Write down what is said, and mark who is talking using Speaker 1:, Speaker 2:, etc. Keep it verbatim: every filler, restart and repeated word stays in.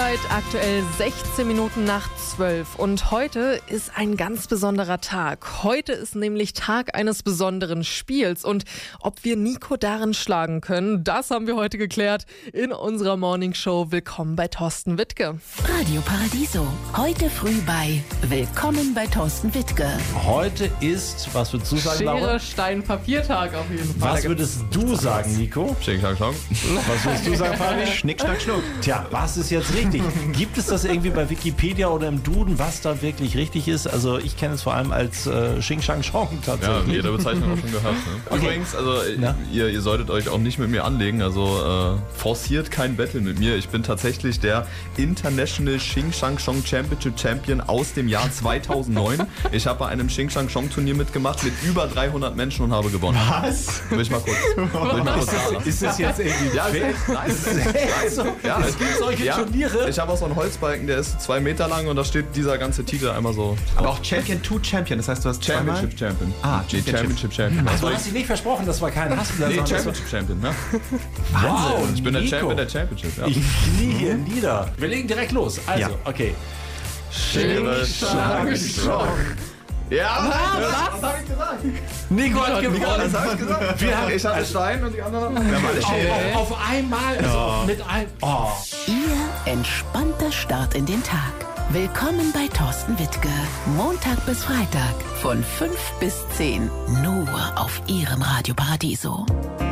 Speaker 1: Zeit aktuell sechzehn Minuten nach zwölf und heute ist ein ganz besonderer Tag. Heute ist nämlich Tag eines besonderen Spiels und ob wir Nico darin schlagen können, das haben wir heute geklärt in unserer Morning Show. Willkommen bei Thorsten Wittke.
Speaker 2: Radio Paradiso, heute früh bei Willkommen bei Thorsten Wittke.
Speaker 3: Heute ist, was würdest du sagen,
Speaker 1: Schere,
Speaker 3: Laura?
Speaker 1: Stein, Papiertag auf jeden Fall.
Speaker 3: Was würdest du sagen, Nico?
Speaker 4: Schnick, schnack, schnuck.
Speaker 3: Was würdest du sagen, Fabi?
Speaker 4: Schnick, schnack, schnuck.
Speaker 3: Tja, was ist jetzt richtig? Gibt es das irgendwie bei Wikipedia oder im Duden, was da wirklich richtig ist? Also ich kenne es vor allem als äh, Xing Shang Chong
Speaker 4: Ja,
Speaker 3: tatsächlich.
Speaker 4: jede Bezeichnung auch schon gehört. Ne?
Speaker 3: Okay.
Speaker 4: Übrigens, also
Speaker 3: Na?
Speaker 4: ihr, ihr solltet euch auch nicht mit mir anlegen, also äh, forciert kein Battle mit mir. Ich bin tatsächlich der International Xing Shang Chong Championship Champion aus dem Jahr zweitausendneun. Ich habe bei einem Xing Shang Chong Turnier mitgemacht mit über dreihundert Menschen und habe gewonnen.
Speaker 3: Was?
Speaker 4: Will ich mal kurz, will ich mal kurz sagen.
Speaker 3: Ist das jetzt irgendwie
Speaker 4: Ja,
Speaker 3: fair?
Speaker 4: nein,
Speaker 3: Ist das echt so?
Speaker 4: Ja,
Speaker 3: es gibt solche
Speaker 4: ja,
Speaker 3: Turniere.
Speaker 4: Ich habe auch so einen Holzbalken, der ist zwei Meter lang und da steht dieser ganze Titel einmal so.
Speaker 5: Aber auch Champion to Champion, das heißt, du hast
Speaker 4: Championship Champion.
Speaker 5: Ah,
Speaker 4: Die Championship Champion.
Speaker 3: Ach, du hast dich nicht versprochen, das war kein Hassler.
Speaker 4: Nee,
Speaker 3: sondern das war-
Speaker 4: Championship Champion, ne?
Speaker 3: Wow,
Speaker 4: Ich bin der
Speaker 3: Nico.
Speaker 4: Champion der Championship, ja.
Speaker 3: Ich knie hier nieder. Wir legen direkt los. Also,
Speaker 5: Ja.
Speaker 3: okay.
Speaker 4: Schere, Stein, Stock. Ja, was? Was hab ich gesagt?
Speaker 3: Nico hat
Speaker 4: Das
Speaker 3: gewonnen.
Speaker 4: hab ich gesagt.
Speaker 3: Wir haben
Speaker 4: Ich hatte Stein und die anderen haben...
Speaker 5: Wir haben alle Schere.
Speaker 3: auf, auf einmal, also mit ein. Oh.
Speaker 2: Ihr entspannter Start in den Tag. Willkommen bei Thorsten Wittke. Montag bis Freitag von fünf bis zehn. Nur auf Ihrem Radio Paradiso.